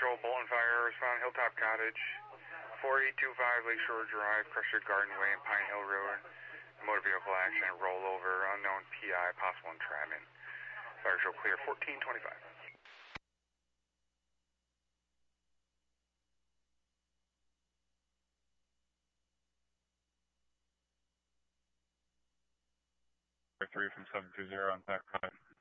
Patrol, Bolton Fire, respond Hilltop Cottage, 4825 Lakeshore Drive, Crestwood Garden Way, and Pine Hill Road. Motor vehicle accident, rollover, unknown PI, possible entrapment. Fire show clear, 1425. Three from 720 on Pack 5.